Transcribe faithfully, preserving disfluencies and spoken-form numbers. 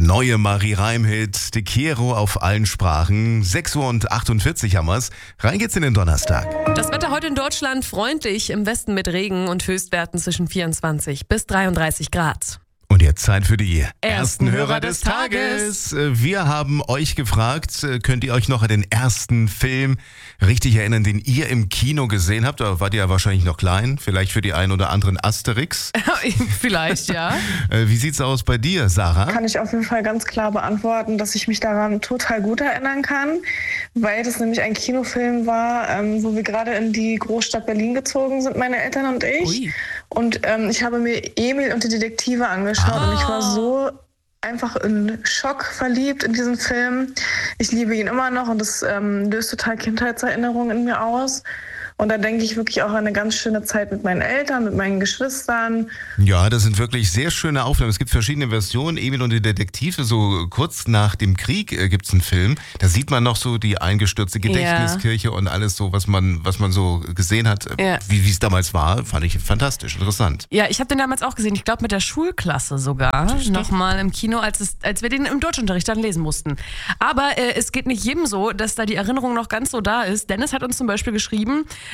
neue Marie Reim-Hit, Te Quiero auf allen Sprachen. sechs Uhr und achtundvierzig haben wir's. Rein geht's in den Donnerstag. Das Wetter heute in Deutschland freundlich, im Westen mit Regen und Höchstwerten zwischen vierundzwanzig bis dreiunddreißig Grad. Und jetzt Zeit für die ersten, Ersten Hörer Hörer des des Tages. Wir haben euch gefragt, könnt ihr euch noch an den ersten Film richtig erinnern, den ihr im Kino gesehen habt? Da wart ihr ja wahrscheinlich noch klein, vielleicht für die einen oder anderen Asterix. Vielleicht, ja. Wie sieht's aus bei dir, Sarah? Kann ich auf jeden Fall ganz klar beantworten, dass ich mich daran total gut erinnern kann, weil das nämlich ein Kinofilm war, ähm, wo wir gerade in die Großstadt Berlin gezogen sind, meine Eltern und ich. Ui. Und ähm, ich habe mir Emil und die Detektive angeschaut Ah. und ich war so einfach in Schock verliebt in diesen Film. Ich liebe ihn immer noch und das ähm, löst total Kindheitserinnerungen in mir aus. Und da denke ich wirklich auch an eine ganz schöne Zeit mit meinen Eltern, mit meinen Geschwistern. Ja, das sind wirklich sehr schöne Aufnahmen. Es gibt verschiedene Versionen. Emil und die Detektive, so kurz nach dem Krieg äh, gibt es einen Film. Da sieht man noch so die eingestürzte Gedächtniskirche und alles so, was man, was man so gesehen hat, äh, Ja. wie es damals war. Fand ich fantastisch, interessant. Ja, ich habe den damals auch gesehen. Ich glaube mit der Schulklasse sogar. Nochmal im Kino, als, es, als wir den im Deutschunterricht dann lesen mussten. Aber äh, es geht nicht jedem so, dass da die Erinnerung noch ganz so da ist. Dennis hat uns zum Beispiel geschrieben,